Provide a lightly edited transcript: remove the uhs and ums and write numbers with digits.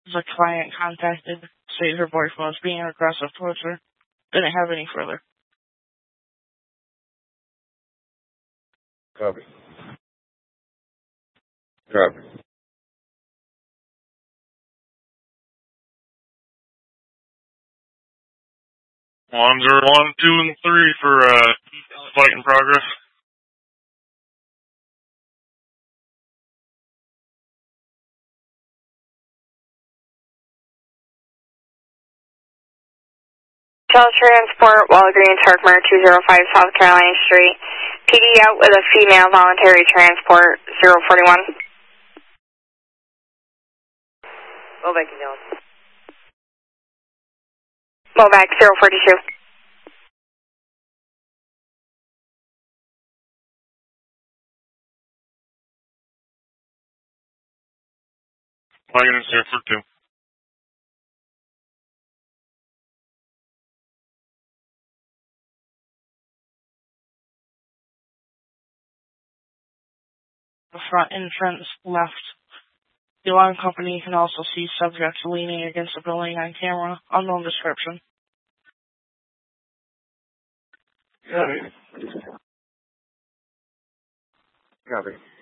The client contacted, stated her boyfriend was being aggressive towards her. Didn't have any further. Copy. Copy. 101, 2, and 3 for flight in progress. Shell Transport, Walgreens, Herkimer, 205 South Carolina Street. PD out with a female voluntary transport, 041. Movac, you know. Movac, 042. Flight in 042. The front entrance left. The alarm company can also see subjects leaning against the building on camera. Unknown description. Copy. Copy.